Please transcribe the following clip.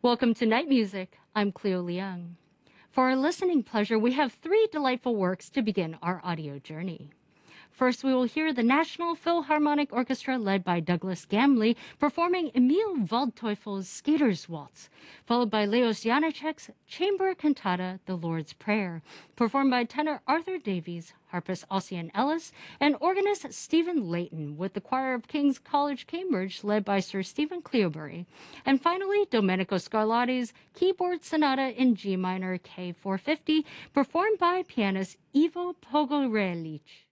Welcome to Night Music. I'm Cleo Liang. For our listening pleasure, we have three delightful works to begin our audio journey. First, we will hear the National Philharmonic Orchestra led by Douglas Gamley performing Emil Waldteufel's Skater's Waltz, followed by Leos Janáček's Chamber Cantata, The Lord's Prayer, performed by tenor Arthur Davies, harpist Ossian Ellis, and organist Stephen Layton with the Choir of King's College Cambridge led by Sir Stephen Cleobury. And finally, Domenico Scarlatti's Keyboard Sonata in G minor K450, performed by pianist Ivo Pogorelic.